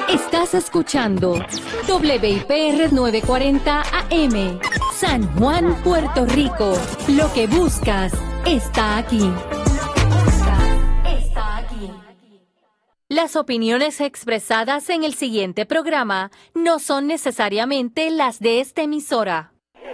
Estás escuchando WIPR 940 AM, San Juan, Puerto Rico. Lo que buscas está aquí. Las opiniones expresadas en el siguiente programa no son necesariamente las de esta emisora.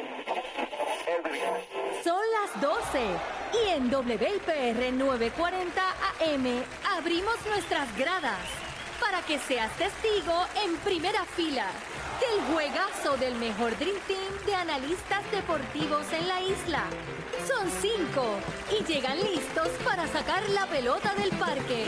Son las 12 y en WIPR 940 AM abrimos nuestras gradas para que seas testigo en primera fila del juegazo del mejor Dream Team de analistas deportivos en la isla. Son 5 y llegan listos para sacar la pelota del parque.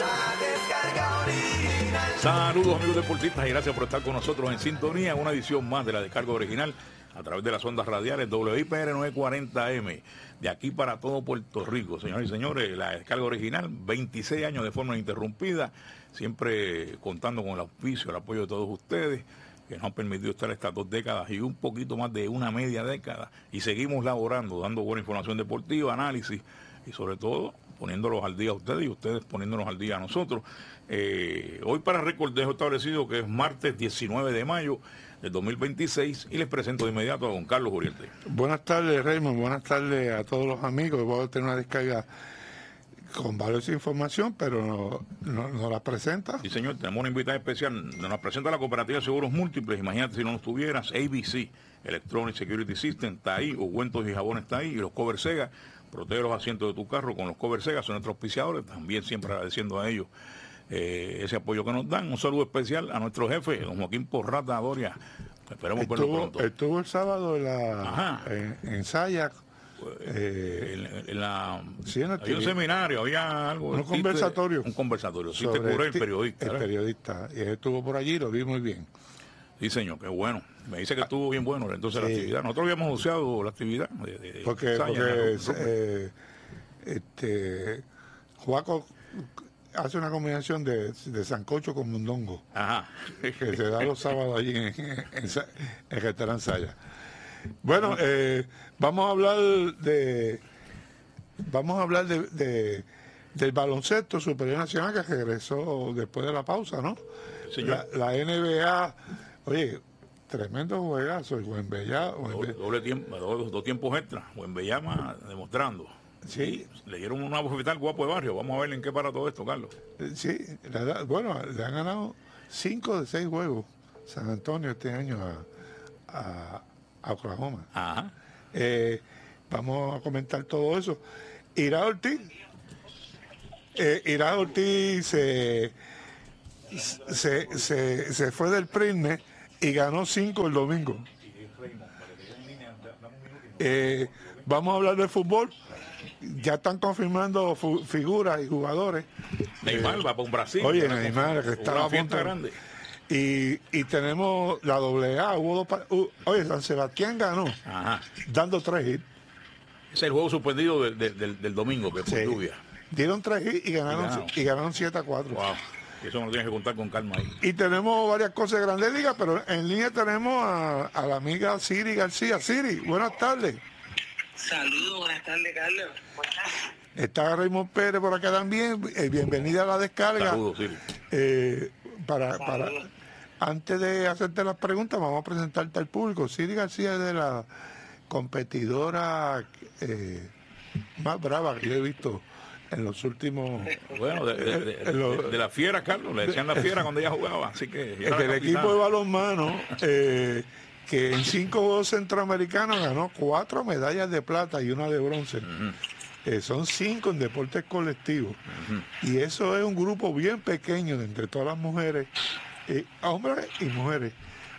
Saludos amigos deportistas y gracias por estar con nosotros en sintonía en una edición más de la Descarga Original a través de las ondas radiales WIPR 940M de aquí para todo Puerto Rico. Señoras y señores, la Descarga Original, 26 años de forma ininterrumpida, siempre contando con el auspicio, el apoyo de todos ustedes que nos han permitido estar estas 2 décadas y un poquito más de una media década, y seguimos laborando, dando buena información deportiva, análisis y sobre todo poniéndolos al día a ustedes y ustedes poniéndonos al día a nosotros. Hoy para récord dejo establecido que es martes 19 de mayo del 2026 y les presento de inmediato a don Carlos Uriarte. Buenas tardes, Raymond, buenas tardes a todos los amigos. Voy a tener una descarga con valiosa información, pero no la presenta. Sí, señor, tenemos una invitada especial. Nos presenta la Cooperativa de Seguros Múltiples. Imagínate si no nos tuvieras. ABC, Electronic Security System, está ahí. Ungüentos y jabones está ahí. Y los Cover Sega, protege los asientos de tu carro con los Cover Sega, son nuestros auspiciadores. También siempre agradeciendo a ellos ese apoyo que nos dan. Un saludo especial a nuestro jefe, don Joaquín Porrata Doria. Esperemos verlo pronto. Estuvo el sábado en Sayac. Había un seminario, había algo. Un conversatorio. Un conversatorio. Sí, te cubre el periodista. El periodista. Y él estuvo por allí, lo vi muy bien. Sí, señor, qué bueno. Me dice que estuvo bien bueno entonces la actividad. Nosotros habíamos anunciado la actividad. Porque Juaco hace una combinación de sancocho con mondongo. Ajá. Que se da los sábados allí en el restaurante Saya. Bueno, vamos a hablar del baloncesto superior nacional que regresó después de la pausa, ¿no? Señor. La NBA, oye, tremendo juegazo, doble tiempo, dos tiempos extra, Wembanyama demostrando. Sí. Le dieron una bofetada al guapo de barrio. Vamos a ver en qué para todo esto, Carlos. Sí, bueno, le han ganado 5 de 6 juegos San Antonio este año a Oklahoma. Ajá. Vamos a comentar todo eso. Ira Ortiz se fue del Prisne y ganó 5 el domingo. Vamos a hablar de fútbol. Ya están confirmando figuras y jugadores. Neymar va para un Brasil. Oye, Neymar, que estaba una fiesta grande. Y tenemos la AA. Oye, San Sebastián ganó. Ajá. Dando 3 hits. Es el juego suspendido del domingo, que fue lluvia. Dieron 3 hits y ganaron 7-4. Wow. Eso no tienes que contar con calma ahí. Y tenemos varias cosas de Grandes Ligas, pero en línea tenemos a la amiga Siri García. Siri, buenas tardes. Saludos, buenas tardes, Carlos. Está Raymond Pérez por acá también. Bienvenida a la descarga. Saludos, Siri. Antes de hacerte las preguntas, vamos a presentarte al público. Siri García es de la competidora más brava que yo he visto en los últimos... Bueno, de la fiera, Carlos. Le decían la fiera cuando ella jugaba. Así que el equipo de balonmano... que en 5 Juegos Centroamericanos ganó 4 medallas de plata y 1 de bronce. Uh-huh. Son 5 en deportes colectivos. Uh-huh. Y eso es un grupo bien pequeño de entre todas las mujeres, hombres y mujeres,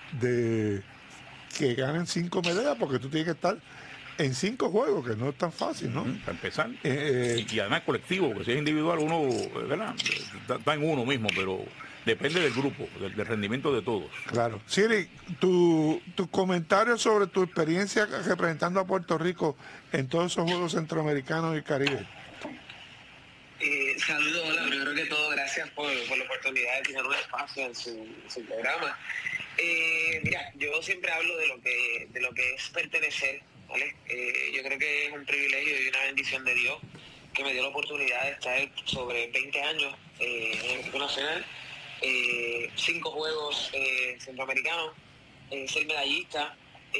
que ganen 5 medallas, porque tú tienes que estar en 5 juegos, que no es tan fácil, ¿no? Para empezar. Y además colectivo, porque si es individual, uno, ¿verdad? Está en uno mismo, pero... Depende del grupo, del rendimiento de todos. Claro. Siri, tu comentario sobre tu experiencia representando a Puerto Rico en todos esos Juegos Centroamericanos y Caribe. Saludos, hola, primero que todo, gracias por la oportunidad de tener un espacio en su programa. Mira, yo siempre hablo de lo que es pertenecer, ¿vale? Yo creo que es un privilegio y una bendición de Dios que me dio la oportunidad de estar sobre 20 años en el equipo nacional. 5 juegos centroamericanos, ser medallista.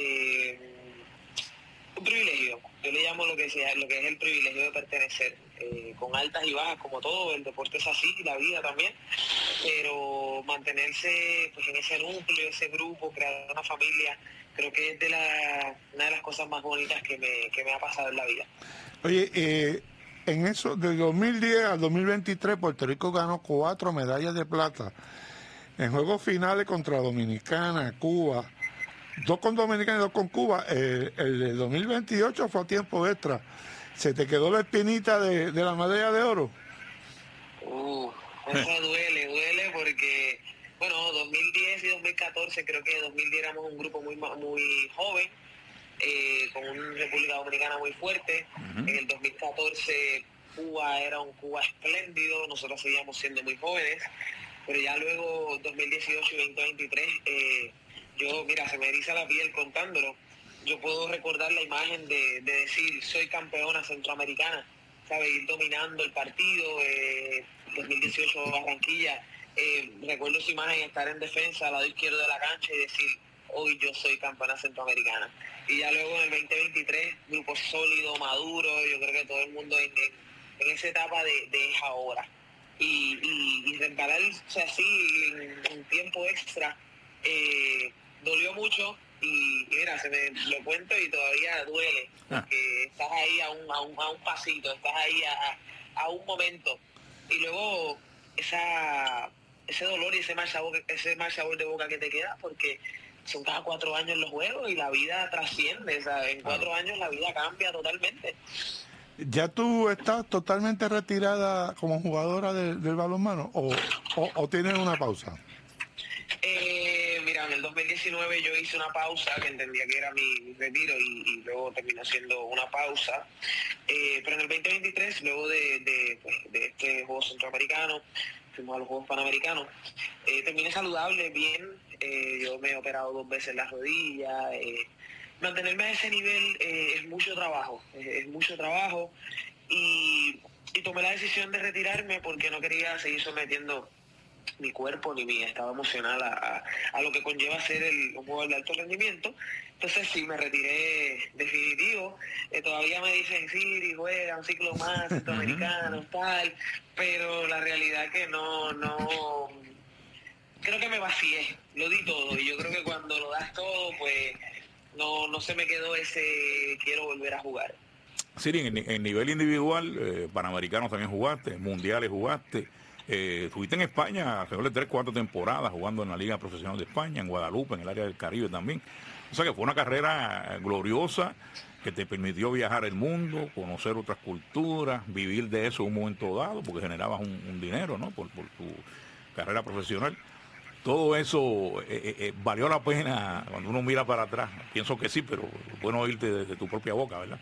Un privilegio, yo le llamo lo que es el privilegio de pertenecer, con altas y bajas, como todo, el deporte es así, y la vida también, pero mantenerse pues en ese núcleo, ese grupo, crear una familia, creo que es una de las cosas más bonitas que me ha pasado en la vida. Oye, en eso, de 2010 al 2023, Puerto Rico ganó 4 medallas de plata en juegos finales contra Dominicana, Cuba, 2 con Dominicana y 2 con Cuba. El de 2028 fue a tiempo extra. ¿Se te quedó la espinita de la medalla de oro? Eso duele porque, bueno, 2010 y 2014, creo que 2010 éramos un grupo muy joven, con una República Dominicana muy fuerte. En el 2014 Cuba era un Cuba espléndido, nosotros seguíamos siendo muy jóvenes, pero ya luego 2018 y 2023, mira, se me eriza la piel contándolo. Yo puedo recordar la imagen de decir, soy campeona centroamericana, ¿sabes? Ir dominando el partido, 2018 Barranquilla, recuerdo esa imagen, estar en defensa al lado izquierdo de la cancha y decir, hoy yo soy campeona centroamericana. Y ya luego en el 2023, grupo sólido, maduro, yo creo que todo el mundo en esa etapa de es ahora. Y resbalarse así en un tiempo extra, dolió mucho. Y mira, lo cuento y todavía duele, porque estás ahí a un pasito, estás ahí a un momento. Y luego ese dolor y ese mal sabor de boca que te queda, porque son cada 4 años los juegos y la vida trasciende, o sea, en 4 años la vida cambia totalmente. ¿Ya tú estás totalmente retirada como jugadora del balonmano o tienes una pausa? Mira, en el 2019 yo hice una pausa que entendía que era mi retiro y luego terminó siendo una pausa. Pero en el 2023, luego de este juego centroamericano, fuimos a los Juegos Panamericanos, terminé saludable, bien. Yo me he operado 2 veces las rodillas. Mantenerme a ese nivel es mucho trabajo, y tomé la decisión de retirarme porque no quería seguir sometiendo mi cuerpo ni mi estado emocional a lo que conlleva ser un jugador de alto rendimiento. Entonces sí, me retiré definitivo. Todavía me dicen, sí, juega un ciclo más, centroamericano, tal, pero la realidad que no, creo que me vacié, lo di todo, y yo creo que cuando lo das todo, pues no se me quedó ese quiero volver a jugar. Sí, en nivel individual, Panamericanos también jugaste, Mundiales jugaste. Estuviste en España alrededor de 3-4 temporadas jugando en la Liga Profesional de España, en Guadalupe, en el área del Caribe también. O sea que fue una carrera gloriosa que te permitió viajar el mundo, conocer otras culturas, vivir de eso en un momento dado, porque generabas un dinero, ¿no? Por tu carrera profesional. Todo eso valió la pena cuando uno mira para atrás. Pienso que sí, pero bueno oírte de tu propia boca, ¿verdad?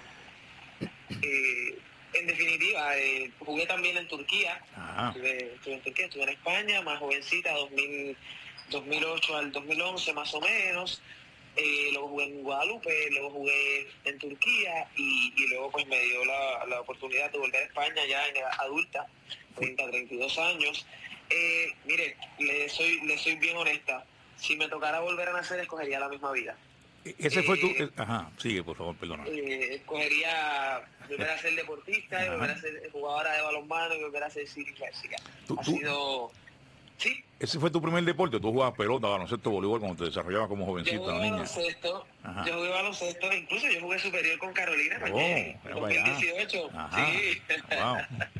En definitiva, jugué también en Turquía. Estuve en Turquía, estuve en España, más jovencita, 2008 al 2011 más o menos. Luego jugué en Guadalupe, luego jugué en Turquía y luego pues me dio la oportunidad de volver a España ya en edad adulta, 32 años. Mire, le soy bien honesta, si me tocara volver a nacer escogería la misma vida. Ese fue tu... Ajá, sigue, por favor, perdona. Escogería volver a ser deportista, y volver a ser jugadora de balonmano y volver a ser Siri clásica. Ha sido... Sí. ¿Ese fue tu primer deporte? ¿Tú jugabas pelota, baloncesto, voleibol cuando te desarrollabas como jovencita, la niña? Yo jugué baloncesto, incluso yo jugué superior con Carolina en 2018. Sí. Wow.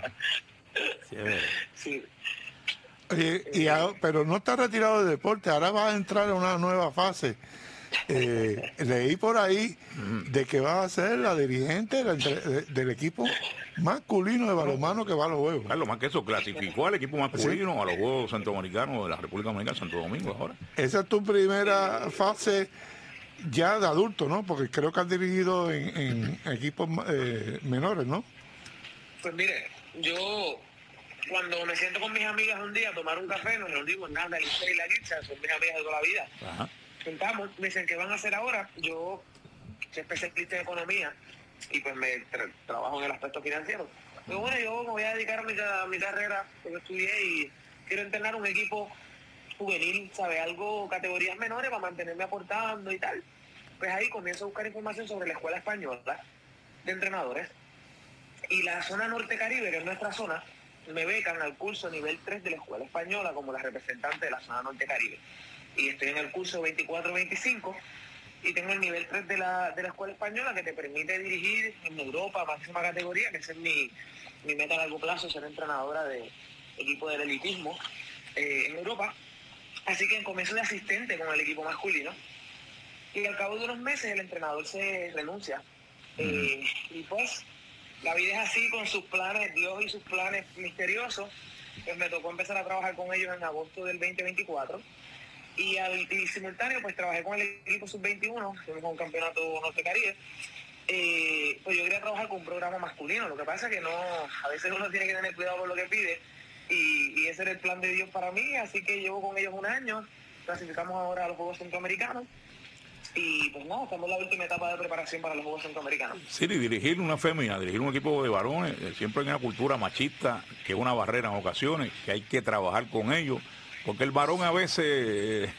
Sí. Oye, pero no estás retirado de deporte, ahora vas a entrar en una nueva fase. Leí por ahí de que vas a ser la dirigente del equipo masculino de balonmano que va a los Juegos. Claro, más que eso, clasificó al equipo masculino a los Juegos Centroamericanos de la República Dominicana, Santo Domingo ahora. Esa es tu primera fase ya de adulto, ¿no? Porque creo que has dirigido en equipos menores, ¿no? Pues mire, yo cuando me siento con mis amigas un día a tomar un café, nos reunimos en Nanda, Licey y La Guicha, son mis amigas de toda la vida. Ajá. Juntamos, me dicen, ¿qué van a hacer ahora? Yo soy especialista en economía y pues me trabajo en el aspecto financiero. Pero bueno, yo me voy a dedicar a mi carrera que yo estudié y quiero entrenar un equipo juvenil, ¿sabes? Algo, categorías menores para mantenerme aportando y tal. Pues ahí comienzo a buscar información sobre la Escuela Española de Entrenadores. Y la zona norte Caribe, que es nuestra zona, me becan al curso nivel 3 de la Escuela Española como la representante de la zona norte Caribe. Y estoy en el curso 24-25 y tengo el nivel 3 de la Escuela Española, que te permite dirigir en Europa, máxima categoría, que esa es mi meta a largo plazo, ser entrenadora de equipo del elitismo en Europa. Así que comencé de asistente con el equipo masculino y al cabo de unos meses el entrenador se renuncia. Y pues la vida es así, con sus planes, Dios y sus planes misteriosos. Pues me tocó empezar a trabajar con ellos en agosto del 2024 y simultáneo pues trabajé con el equipo sub-21, fuimos a un campeonato Norte Caribe. Pues yo quería trabajar con un programa masculino, lo que pasa es que no, a veces uno tiene que tener cuidado con lo que pide y ese era el plan de Dios para mí, así que llevo con ellos un año, clasificamos ahora a los Juegos Centroamericanos y pues no, estamos en la última etapa de preparación para los Juegos Centroamericanos. Sí, dirigir una fémina, dirigir un equipo de varones, siempre hay una cultura machista que es una barrera en ocasiones, que hay que trabajar con ellos, porque el varón a veces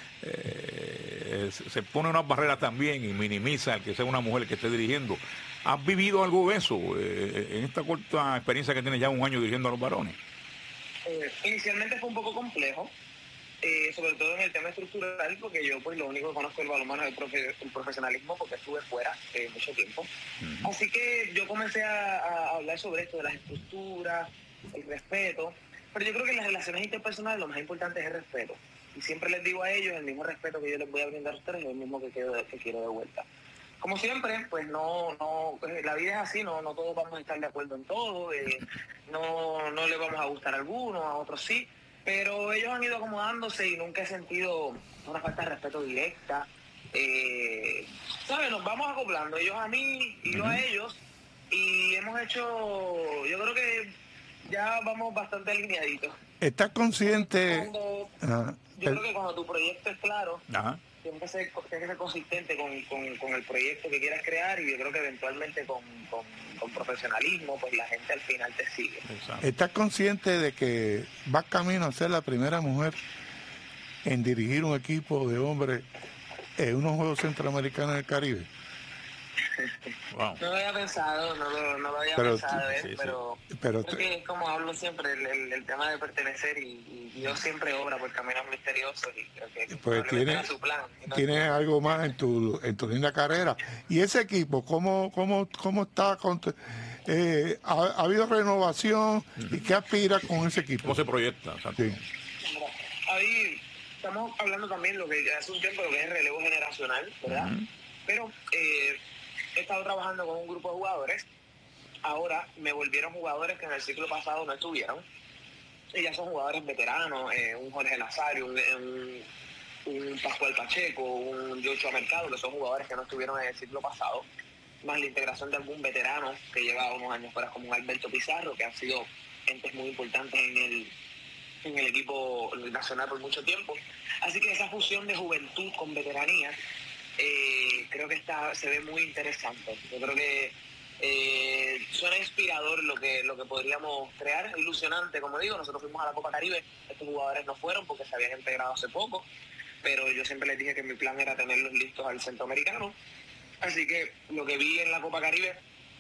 se pone unas barreras también y minimiza el que sea una mujer que esté dirigiendo. ¿Has vivido algo de eso en esta corta experiencia que tienes ya un año dirigiendo a los varones? Inicialmente fue un poco complejo, sobre todo en el tema estructural, porque yo pues lo único que conozco del balonmano es el profesionalismo, porque estuve fuera mucho tiempo. Así que yo comencé a hablar sobre esto de las estructuras, el respeto, pero yo creo que en las relaciones interpersonales lo más importante es el respeto. Y siempre les digo a ellos, el mismo respeto que yo les voy a brindar a ustedes es el mismo que quiero de vuelta. Como siempre, pues no la vida es así, no todos vamos a estar de acuerdo en todo, no le vamos a gustar a algunos, a otros sí, pero ellos han ido acomodándose y nunca he sentido una falta de respeto directa. ¿Sabes? Nos vamos acoplando, ellos a mí y yo a ellos, y hemos hecho, yo creo que ya vamos bastante alineaditos. ¿Estás consciente? Yo creo que cuando tu proyecto es claro, Ajá. tienes que ser consistente con el proyecto que quieras crear, y yo creo que eventualmente con profesionalismo, pues la gente al final te sigue. Exacto. ¿Estás consciente de que vas camino a ser la primera mujer en dirigir un equipo de hombres en unos Juegos Centroamericanos del Caribe? Wow. No lo había pensado, no lo había Pero pensado, sí, pero creo que es como hablo siempre, el tema de pertenecer, y Dios siempre obra por caminos misteriosos, y creo que pues tiene su plan. tienes algo más en tu linda carrera. ¿Y ese equipo, cómo está? ¿Ha habido renovación? ¿Y qué aspira con ese equipo? ¿Cómo se proyecta? Exacto. Sí. Ahí estamos hablando también lo que hace un tiempo, lo que es relevo generacional, ¿verdad? Pero he estado trabajando con un grupo de jugadores. Ahora me volvieron jugadores que en el ciclo pasado no estuvieron. Y ya son jugadores veteranos, un Jorge Nazario, un Pascual Pacheco, un Joshua Mercado, que son jugadores que no estuvieron en el ciclo pasado, más la integración de algún veterano que lleva unos años fuera, como un Alberto Pizarro, que han sido entes muy importantes en el equipo nacional por mucho tiempo. Así que esa fusión de juventud con veteranía creo que se ve muy interesante. Yo creo que suena inspirador lo que podríamos crear, ilusionante, como digo. Nosotros fuimos a la Copa Caribe, estos jugadores no fueron porque se habían integrado hace poco, pero yo siempre les dije que mi plan era tenerlos listos al Centroamericano, así que lo que vi en la Copa Caribe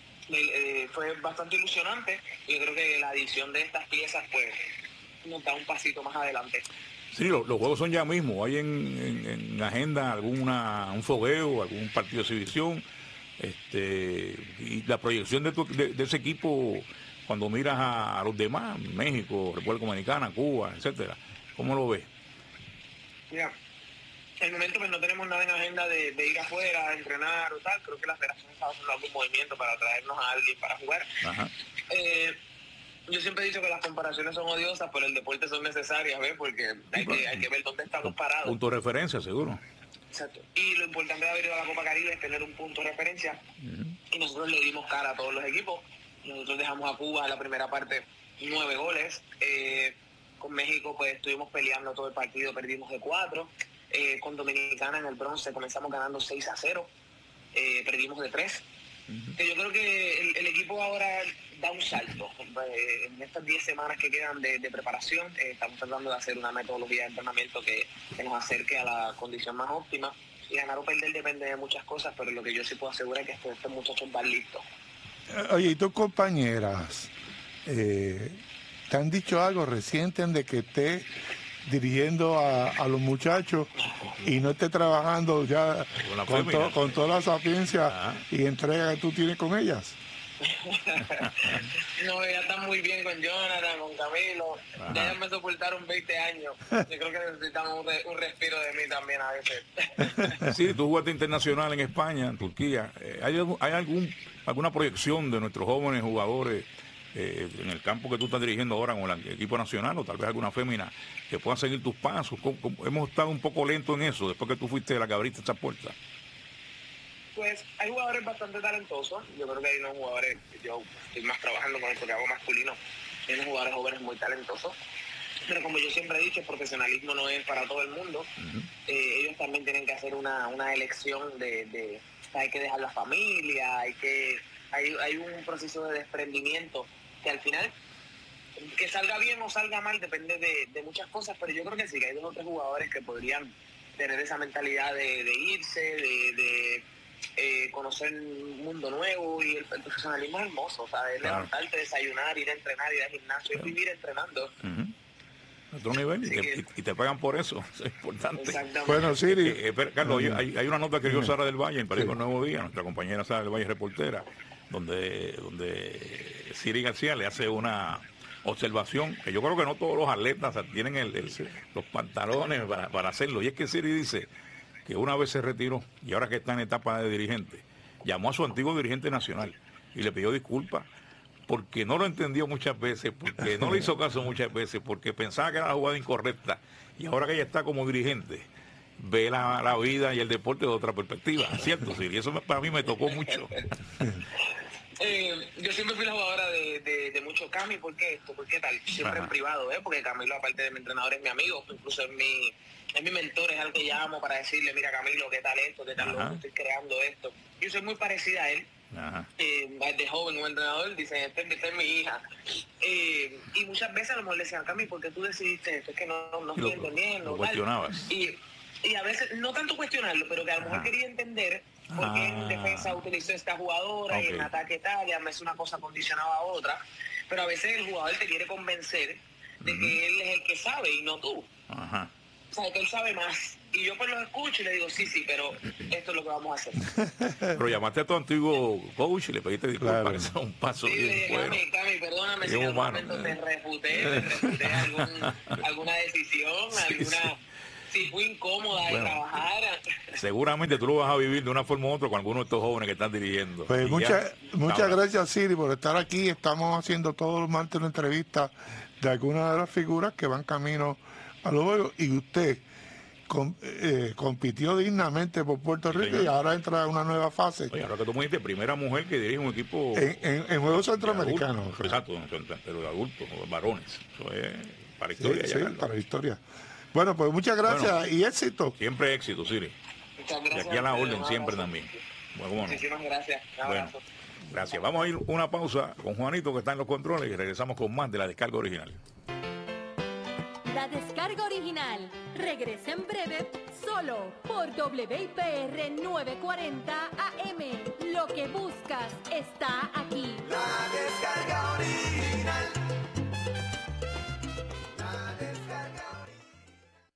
fue bastante ilusionante, y yo creo que la adición de estas piezas pues nos da un pasito más adelante. Sí, los juegos son ya mismo. ¿Hay en agenda un fogueo, algún partido de exhibición? Y la proyección de ese equipo cuando miras a los demás, México, República Dominicana, Cuba, etcétera, ¿cómo lo ves? Mira, en el momento pues no tenemos nada en agenda de ir afuera a entrenar o tal. Creo que la federación está haciendo algún movimiento para traernos a alguien para jugar. Ajá. Yo siempre he dicho que las comparaciones son odiosas, pero el deporte son necesarias, ¿ves? Porque hay que ver dónde estamos parados. Punto de referencia, seguro. Exacto. Y lo importante de haber ido a la Copa Caribe es tener un punto de referencia. Y nosotros le dimos cara a todos los equipos. Nosotros dejamos a Cuba en la primera parte 9 goles. Con México pues estuvimos peleando todo el partido, perdimos de 4. Con Dominicana en el bronce comenzamos ganando 6-0. Perdimos de 3. que yo creo que el equipo ahora da un salto. En estas 10 semanas que quedan de preparación, estamos tratando de hacer una metodología de entrenamiento que nos acerque a la condición más óptima. Y ganar o perder depende de muchas cosas, pero lo que yo sí puedo asegurar es que estos muchachos van listos. Oye, ¿y tus compañeras te han dicho algo reciente de que estés dirigiendo a los muchachos y no estés trabajando ya con toda la sapiencia y entrega que tú tienes con ellas? No, ya están muy bien con Jonathan, con Camilo. Ya me soportaron 20 años. Yo creo que necesitamos un respiro de mí también a veces. Sí, tú jugaste internacional en España, en Turquía. ¿Hay alguna proyección de nuestros jóvenes jugadores en el campo que tú estás dirigiendo ahora con el equipo nacional, o tal vez alguna fémina que puedan seguir tus pasos? Hemos estado un poco lento en eso después que tú fuiste la que abriste esa puerta. Pues hay jugadores bastante talentosos. Yo creo que hay unos jugadores, yo estoy más trabajando con el programa masculino, hay unos jugadores jóvenes muy talentosos. Pero como yo siempre he dicho, el profesionalismo no es para todo el mundo. Ellos también tienen que hacer una elección hay que dejar la familia, hay un proceso de desprendimiento que al final, que salga bien o salga mal, depende de muchas cosas, pero yo creo que sí, que hay 2 o 3 jugadores que podrían tener esa mentalidad de irse, de conocer un mundo nuevo, y el profesionalismo es hermoso, ¿sabes? Claro. Levantarte, desayunar, ir a entrenar, ir al gimnasio, y vivir entrenando. Otro nivel, y te pagan por eso, eso es importante. Exactamente. Bueno, Siri. Carlos, hay una nota que dio Sara del Valle en Periódico Nuevo Día, nuestra compañera Sara del Valle, reportera, donde Siri García le hace una observación que yo creo que no todos los atletas tienen los pantalones para hacerlo, y es que Siri dice que una vez se retiró y ahora que está en etapa de dirigente, llamó a su antiguo dirigente nacional y le pidió disculpas porque no lo entendió muchas veces, porque no le hizo caso muchas veces, porque pensaba que era la jugada incorrecta, y ahora que ella está como dirigente ve la vida y el deporte de otra perspectiva, ¿cierto, Siri? Eso para mí me tocó mucho. Yo siempre fui la jugadora de mucho Cami. ¿Por qué esto? ¿Por qué tal? Siempre en privado, porque Camilo, aparte de mi entrenador, es mi amigo, incluso es mi mentor, es al que llamo para decirle, mira Camilo, ¿qué tal esto? ¿Qué tal lo que estoy creando esto? Yo soy muy parecida a él. De joven, un entrenador, dice, esta es mi hija. Y muchas veces a lo mejor le decían, Cami, ¿por qué tú decidiste esto? Es que no estoy entendiendo. Lo cuestionabas. Y a veces, no tanto cuestionarlo, pero que a lo mejor quería entender por qué en defensa utilizó esta jugadora y en ataque tal, y a veces una cosa condicionaba a otra. Pero a veces el jugador te quiere convencer de que él es el que sabe y no tú. O sea, que él sabe más. Y yo pues los escucho y le digo, sí, pero esto es lo que vamos a hacer. Pero llamaste a tu antiguo coach y le pediste disculpas, claro. Eso es un paso sí, bien bueno. Cami, perdóname si en algún momento te refuté alguna decisión, alguna... Si fue incómoda de trabajar. Seguramente tú lo vas a vivir de una forma u otra con algunos de estos jóvenes que están dirigiendo. Pues muchas gracias, Siri, por estar aquí. Estamos haciendo todos los martes una entrevista de algunas de las figuras que van camino a los juegos. Y usted compitió dignamente por Puerto Rico, y ahora entra a una nueva fase. Oye, ahora que tú me dijiste, primera mujer que dirige un equipo en Juegos Centroamericanos. Exacto, pero de adultos, varones. Eso es para historia. Sí, para la historia. Bueno, pues muchas gracias y éxito. Siempre éxito, Siri. Muchas gracias. Y aquí a la orden siempre también. Bueno, muchísimas gracias. Bueno, gracias. Vamos a ir una pausa con Juanito, que está en los controles, y regresamos con más de la descarga original. La descarga original regresa en breve solo por WIPR 940 AM. Lo que buscas está aquí. La descarga original.